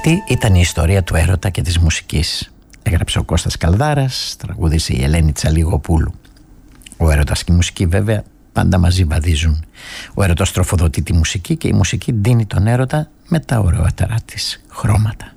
Αυτή ήταν η ιστορία του έρωτα και της μουσικής. Έγραψε ο Κώστας Καλδάρας, τραγούδισε η Ελένη Τσαλιγοπούλου. Ο έρωτας και η μουσική βέβαια πάντα μαζί βαδίζουν. Ο έρωτας τροφοδοτεί τη μουσική και η μουσική δίνει τον έρωτα με τα ωραιότερα της χρώματα.